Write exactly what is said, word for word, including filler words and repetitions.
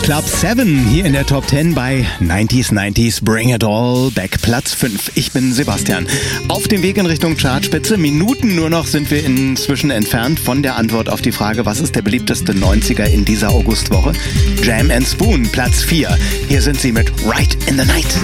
Club sieben hier in der Top zehn bei neunziger neunziger Bring It All Back, Platz fünf. Ich bin Sebastian. Auf dem Weg in Richtung Chartspitze. Minuten nur noch sind wir inzwischen entfernt von der Antwort auf die Frage, was ist der beliebteste neunziger in dieser Augustwoche? Jam and Spoon, Platz vier. Hier sind sie mit Right in the Night.